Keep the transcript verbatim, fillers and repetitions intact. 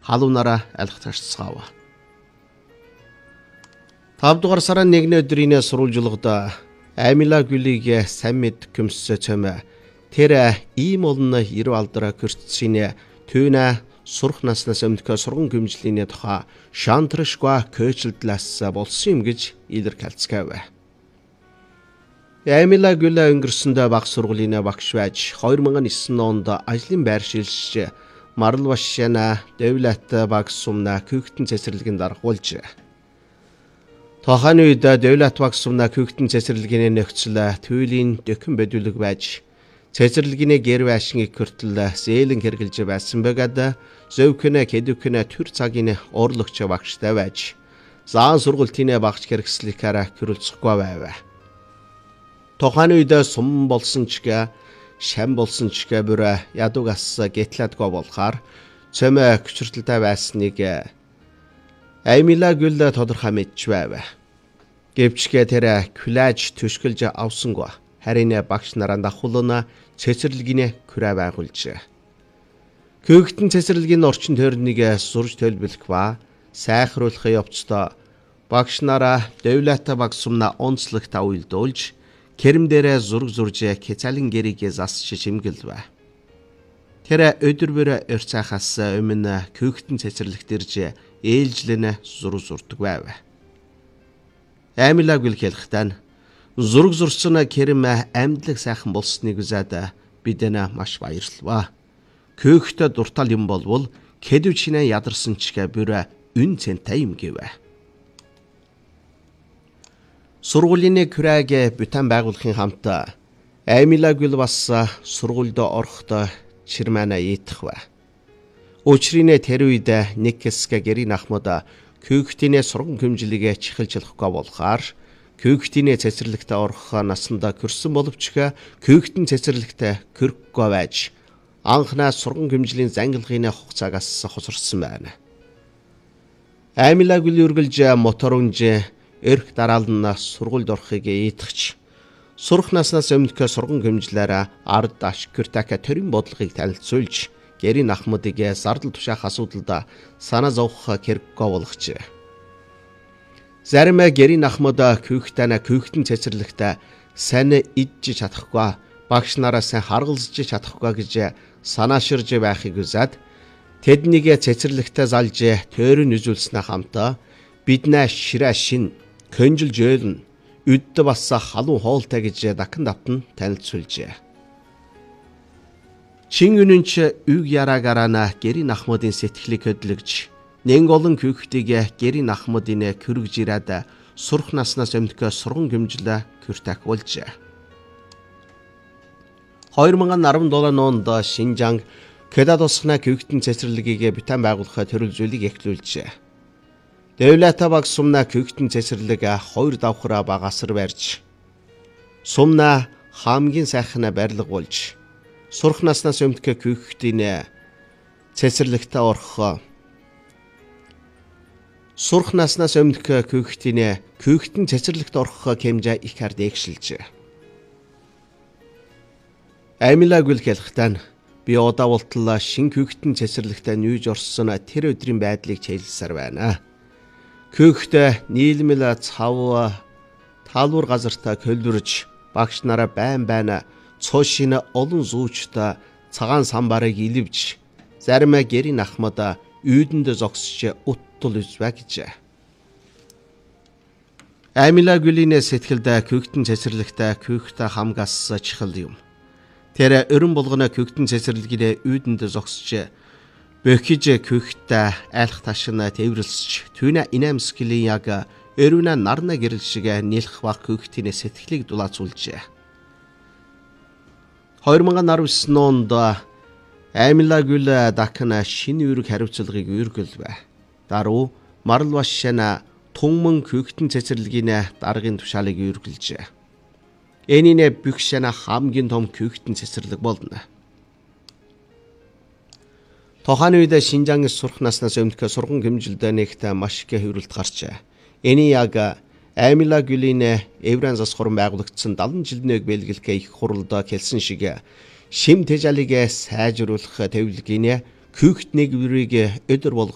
халуунаараа айлах тарцгаав. тав дугаар сарын нэгний өдрийн сурвалжлагада Амила Гүлиге сайн мэд көмсө чамаа тэр ийм олон ирв алдраа көрцсине түүнэ сурах наснаас өмнө сурган гимжлиний тухай шантрашгүй көчлөлтлээс болсон юм гэж илэрхийлцгээв. Амила Гүлэ өнгөрсөндөө баг сургуулийн багш байж хоёр мянган девять онд ажлын байр шилжиж Марлбашяна Дэвлат баг сумна küchtэн цэцэрлэгийн даргуулж. Тухайн үед Дэвлат баг сумна küchtэн цэцэрлэгийн нөхцөл туйлын дөкөн бэдүүлэг байж цэцэрлэгийн гэр байшиныг хүртэл зээлэн хэрглэж байсан бөгөөд зөвкөнэ кэдүкөнэ төр цагийн уурлогч багштай байж заан сургалтын багш хэрэгслэхээр хөрөлцөхгүй байв. Тухайн үед сум болсон ч гэ шам болсон ч гэ бүр ядугас гэтлэдгүй болохоор цөмө хүчрэлтэй байсныг Амила Гүлэ тодорхой мэдж байв. Гэвч тэр күлэж төшгөлж авсангүй. Харин багш нараа дахуулна цэцэрлэгийн күрэ байгуулж. Küchtэн цэцэрлэгийн орчин тойрныг сурж төлөвлөх ба сайхруулахын явцдаа багш нараа Дэвлат баг сумна онцлог та уйлдуулж Керэм дээрээ зураг зурж Кецалин гэрийг засч чимгэлв. Тэр өдөр бүр өрцахаас өмнө küchtэн цэцэрлэгтэрж ээлжлэн зураг зурдаг байв. Амила Гүл хэлэхдээ зураг зурсан Керэм амьдлаг сайхан болсныг үзээд бидэнэ маш баярлалаа. Kücht дуртал юм болвол кэдүчнэ ядарсан ч гэ бүр үн цэнтэй юм гэв. Сургуулийн күрэг бүтэн байгуулахын хамт Амила Гүл бас сургуульд орохдоо чирмана ийтгэв. Учрын тэр үед нэг хэсэг гэрийн ахмад küchtийн сурган хэмжлэгээ чихэлж болохгүй болохоор küchtийн цэцэрлэгтээ орох насандаа көрсөн боловч küchtэн цэцэрлэгтээ көрөхгүй байж анхнаа сурган хэмжлийн зангилгын хугацаагаас хосорсон байна. Амила Гүл үргэлж мотор унж эрх дараална сургуульд орохыг ийтгэж сурах наснаас өмнө сурган хэмжлээрээ ард ашигтака төрийн бодлогыг танилцуулж гэрийн ахмадыг зардал тушаах асуудалд санаа зовох хэрэггүй болгож. Зарим гэрийн ахмад küchtэн küchtэн цэцэрлэгтээ сайн идж чадахгүй багш нараа сайн харгалзаж чадахгүй гэж санааширж байхыг үзээд тэднийг цэцэрлэгтээ залж тойрон үзүүлснээ хамтаа биднээ ширээ шин көнжил жөөлн үдд бас халуун хоолтой гэж дахин давтан танилцуулжээ. Чин үнэнч үг яраагарана гэрийн ахмадын сэтгэлийг хөдлөгж нэн олон küchtийг гэрийн ахмадын көрөж ирээд сурах наснаас өмнө сурган хэмжлээ күртэх болж. хоёр мянган дөрвөн онд Шинжанг Кэдадосхна küchtэн цэцэрлэгийг бүтэн байгуулахад төрөлжүүлэг эхлүүлжээ. Дэвлат баг сумна küchtэн цэцэрлэг хоёр давхраа багасар барьж сумна хамгийн сайхан барилга болж сурах наснаас өмнө küchtийн цэцэрлэгтээ орох сурах наснаас өмнө küchtийн küchtэн цэцэрлэгт орох хэмжээ их хард эгшилжээ. Амила Гүл хэлэхдээ би удаавалтал шин küchtэн цэцэрлэгтээ нүүж орсон тэр өдрийн байдлыг чийлсээр байна. Kücht нийлмэл цав талуур газартаа көлдөрж багш нараа байн байна цоошин олон зүүчтэй цагаан самбарыг иливж зарим гэрийн ахмад үйдэнд зогсож уттал үзвэ гэж. Амила Гүлийн сэтгэлд küchtэн цэцэрлэгтээ kücht хамгаас чихэл юм. Тэр өрн болгоно küchtэн цэцэрлэгийн үйдэнд зогсож бөхиж küchtтэй айлах ташна тээвэрлсэж түүнэ инамсклийн яг өрвнө нарна гэрэл шиг нэлэх баг küchtийн сэтгэлийг дулаацуулжээ. хоёр мянган девять онд Амила Гүл дахин шинэ үүрэг хариуцлагыг үргэлв. Даруй Марлбашяна тунман küchtэн цэцэрлэгийн даргын тушаалыг үргэлжээ. Энийн бүгшэна хамгийн том küchtэн цэцэрлэг болно. Тухайн үед Шинжангийн сурах наснаас өмнө сурган хэмжилд нэгт маш их хөврөлт гарчээ. Энэ яг Амила Гүлийн Евран засхуран байгуулагдсан дадан жилднэг бэлгэлэх их хуралд хэлсэн шиг шим тэжалыг сайжруулах төвлөгийн kücht нэг бүрийг өдөр